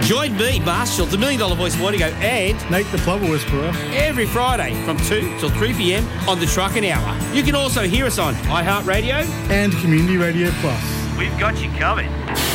Join me, Marshall, the $1 Million Voice Morningo, and Nate the Plover Whisperer every Friday from 2 till 3 p.m. on the Trucking Hour. You can also hear us on iHeartRadio and Community Radio Plus. We've got you covered.